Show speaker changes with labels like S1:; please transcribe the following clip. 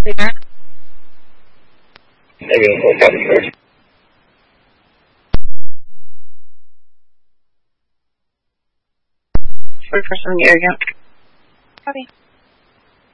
S1: There.
S2: Negative 453.
S1: For the first one in the area. Copy.